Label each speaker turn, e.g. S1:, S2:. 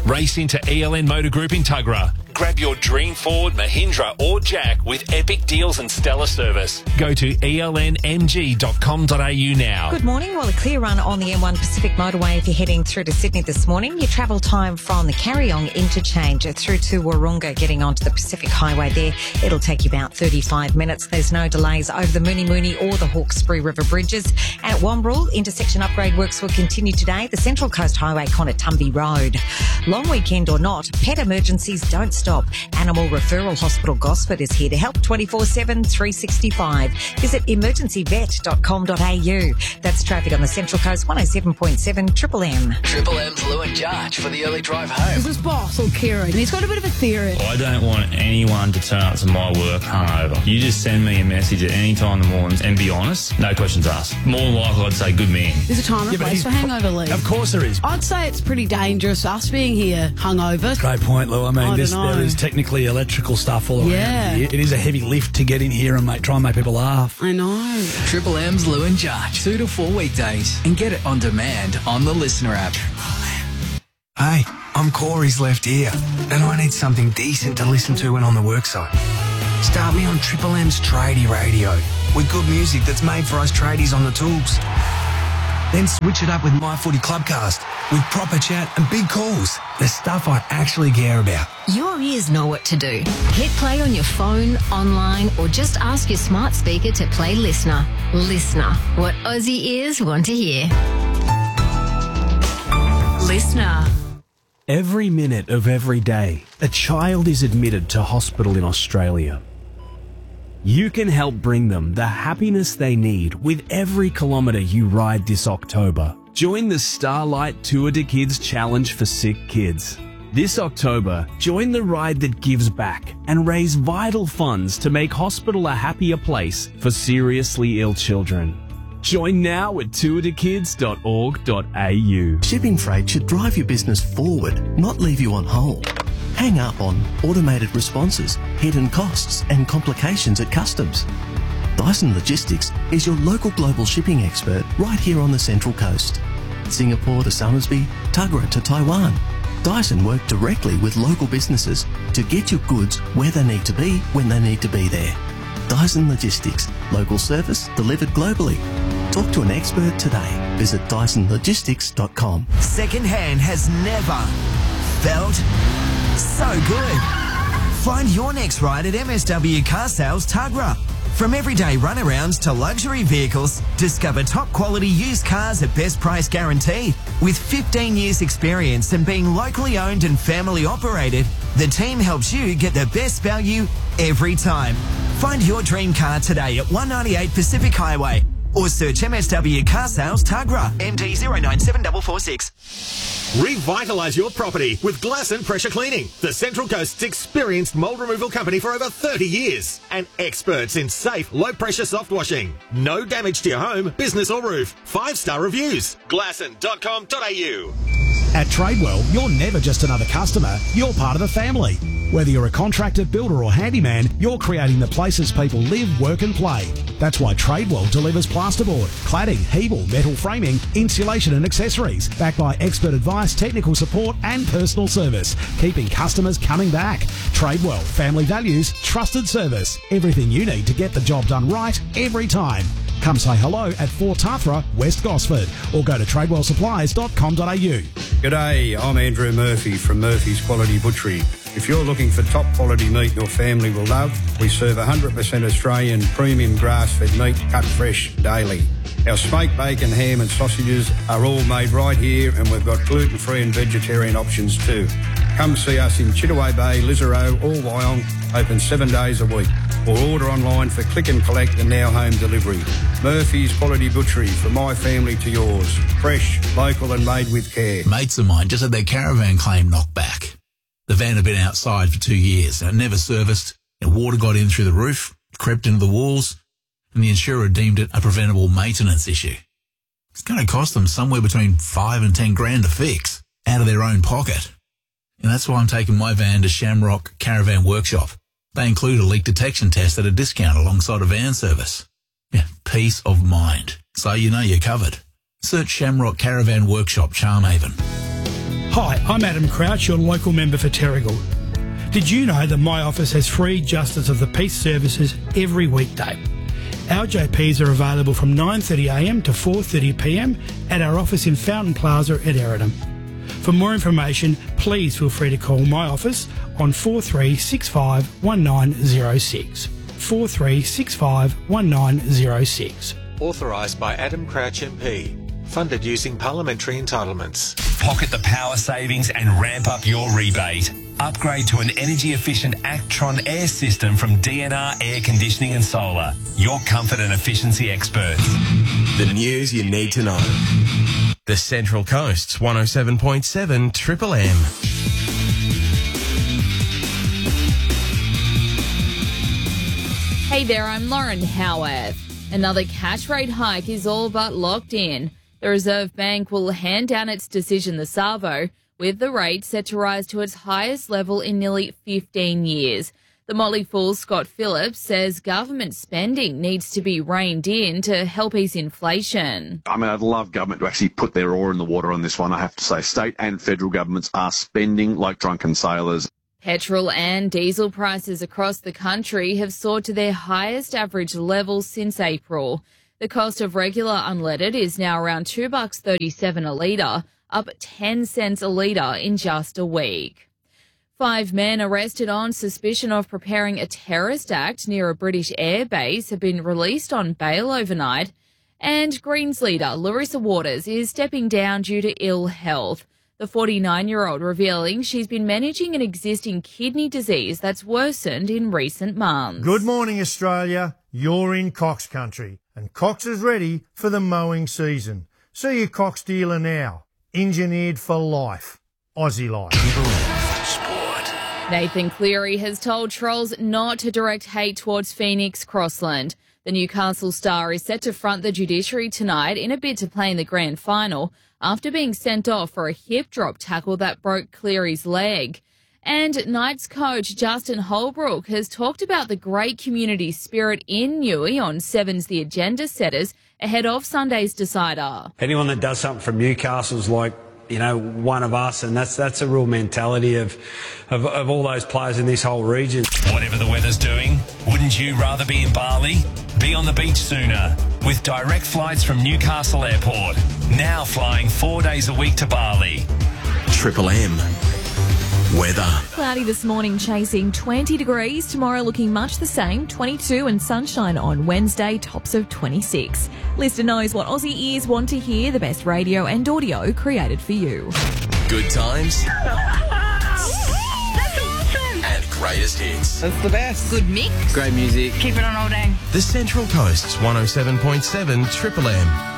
S1: Race into ELN Motor Group in Tuggerah. Grab your dream Ford, Mahindra or Jack with epic deals and stellar service. Go to elnmg.com.au now.
S2: Good morning. Well, a clear run on the M1 Pacific Motorway if you're heading through to Sydney this morning. Your travel time from the Carryong interchange through to Wahroonga, getting onto the Pacific Highway there. It'll take you about 35 minutes. There's no delays over the Moonee Moonee or the Hawkesbury River bridges. And at Wambrul, intersection upgrade works will continue today. The Central Coast Highway, Conatumby Road. Long weekend or not, pet emergencies don't stop. Animal Referral Hospital Gosford is here to help 24/7, 365. Visit emergencyvet.com.au. That's traffic on the Central Coast, 107.7 Triple M.
S3: Triple M's Lou and Jarch for the early drive home.
S4: This is Boss or Kieran, and he's got a bit of a theory.
S5: I don't want anyone to turn up to my work hungover. You just send me a message at any time in the morning and be honest, no questions asked. More than likely I'd say good man.
S4: There's a time and place for hangover leave.
S6: Of course there is.
S4: I'd say it's pretty dangerous, us being here hungover.
S6: Great point, Lou. I mean,
S4: don't know.
S6: there is technically electrical stuff all
S4: Yeah.
S6: around here. It is a heavy lift to get in here and try and make people laugh.
S4: I know.
S3: Triple M's Lou and Jarch, 2 to 4 weekdays, and get it on demand on the Listener app.
S7: Hey, I'm Corey's left ear, and I need something decent to listen to when on the worksite. Start me on Triple M's Tradie Radio, with good music that's made for us tradies on the tools. Then switch it up with My Footy Clubcast, with proper chat and big calls. The stuff I actually care about.
S8: Your ears know what to do. Hit play on your phone, online, or just ask your smart speaker to play Listener. Listener, what Aussie ears want to hear. Listener.
S9: Every minute of every day, a child is admitted to hospital in Australia. You can help bring them the happiness they need with every kilometre you ride this October. Join the Starlight Tour de Kids Challenge for Sick Kids. This October, join the ride that gives back and raise vital funds to make hospital a happier place for seriously ill children. Join now at tourdekids.org.au.
S10: Shipping freight should drive your business forward, not leave you on hold. Hang up on automated responses, hidden costs and complications at customs. Dyson Logistics is your local global shipping expert right here on the Central Coast. Singapore to Somersby, Tuggerah to Taiwan. Dyson work directly with local businesses to get your goods where they need to be when they need to be there. Dyson Logistics, local service delivered globally. Talk to an expert today. Visit DysonLogistics.com.
S11: Secondhand has never felt so good. Find your next ride at MSW Car Sales Tuggerah. From everyday runarounds to luxury vehicles, discover top quality used cars at best price guaranteed. With 15 years experience and being locally owned and family operated, the team helps you get the best value every time. Find your dream car today at 198 Pacific Highway or search MSW Car Sales Tuggerah, MD 097446.
S12: Revitalise your property with Glasson Pressure Cleaning, the Central Coast's experienced mould removal company for over 30 years and experts in safe, low-pressure soft washing. No damage to your home, business or roof. 5-star reviews. Glasson.com.au.
S6: At Tradewell, you're never just another customer, you're part of the family. Whether you're a contractor, builder or handyman, you're creating the places people live, work and play. That's why Tradewell delivers plasterboard, cladding, Hebel, metal framing, insulation and accessories, backed by expert advice, technical support and personal service, keeping customers coming back. Tradewell, family values, trusted service. Everything you need to get the job done right every time. Come say hello at 4 Tathra, West Gosford, or go to tradewellsupplies.com.au.
S13: G'day, I'm Andrew Murphy from Murphy's Quality Butchery. If you're looking for top quality meat your family will love, we serve 100% Australian premium grass-fed meat cut fresh daily. Our smoked bacon, ham and sausages are all made right here and we've got gluten-free and vegetarian options too. Come see us in Chittaway Bay, Lisarow or Wyong, open 7 days a week. Or order online for click and collect and now home delivery. Murphy's Quality Butchery, from my family to yours. Fresh, local and made with care.
S14: Mates of mine just had their caravan claim knocked back. The van had been outside for 2 years and it never serviced, and water got in through the roof, crept into the walls, and the insurer deemed it a preventable maintenance issue. It's going to cost them somewhere between 5 and 10 grand to fix, out of their own pocket. And that's why I'm taking my van to Shamrock Caravan Workshop. They include a leak detection test at a discount alongside a van service. Yeah, peace of mind. So you know you're covered. Search Shamrock Caravan Workshop, Charmhaven.
S15: Hi, I'm Adam Crouch, your local member for Terrigal. Did you know that my office has free Justice of the Peace services every weekday? Our JPs are available from 9:30am to 4:30pm at our office in Fountain Plaza at Eridanum. For more information, please feel free to call my office on 4365 1906. 4365 1906.
S12: Authorised by Adam Crouch MP. Funded using parliamentary entitlements.
S1: Pocket the power savings and ramp up your rebate. Upgrade to an energy-efficient Actron air system from DNR Air Conditioning and Solar. Your comfort and efficiency experts.
S16: The news you need to know. The Central Coast's 107.7 Triple M.
S17: Hey there, I'm Lauren Howarth. Another cash rate hike is all but locked in. The Reserve Bank will hand down its decision this Arvo, with the rate set to rise to its highest level in nearly 15 years. The Motley Fool's Scott Phillips says government spending needs to be reined in to help ease inflation.
S18: I mean, I'd love government to actually put their oar in the water on this one. I have to say, state and federal governments are spending like drunken sailors.
S17: Petrol and diesel prices across the country have soared to their highest average level since April. The cost of regular unleaded is now around $2.37 a litre, up 10 cents a litre in just a week. 5 men arrested on suspicion of preparing a terrorist act near a British air base have been released on bail overnight, and Greens leader Larissa Waters is stepping down due to ill health. The 49-year-old revealing she's been managing an existing kidney disease that's worsened in recent months.
S19: Good morning, Australia. You're in Cox country, and Cox is ready for the mowing season. See your Cox dealer now. Engineered for life. Aussie life.
S17: Nathan Cleary has told trolls not to direct hate towards Phoenix Crossland. The Newcastle Star is set to front the judiciary tonight in a bid to play in the grand final after being sent off for a hip drop tackle that broke Cleary's leg. And Knights coach Justin Holbrook has talked about the great community spirit in Newey on Sevens The Agenda Setters ahead of Sunday's decider.
S20: Anyone that does something from Newcastle's like, you know, one of us, and that's a real mentality of all those players in this whole region.
S1: Whatever the weather's doing, wouldn't you rather be in Bali? Be on the beach sooner with direct flights from Newcastle Airport. Now flying 4 days a week to Bali.
S16: Triple M. Weather.
S21: Cloudy this morning, chasing 20 degrees. Tomorrow looking much the same, 22 and sunshine on Wednesday, tops of 26. Listener knows what Aussie ears want to hear, the best radio and audio created for you.
S16: Good times.
S22: That's awesome.
S16: And greatest hits.
S22: That's the best. Good mix.
S16: Great music.
S22: Keep it on all day.
S16: The Central Coast's 107.7 Triple M.